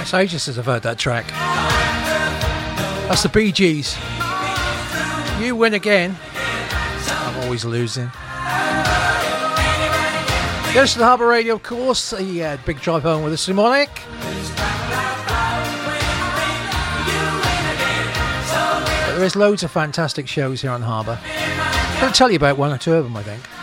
It's ages since I've heard that track. That's the Bee Gees. You win again. I'm always losing. Goes to the Harbour Radio, of course. He had Big Drive Home with the Symphonic. But there is loads of fantastic shows here on Harbour. I'm going to tell you about one or two of them, I think.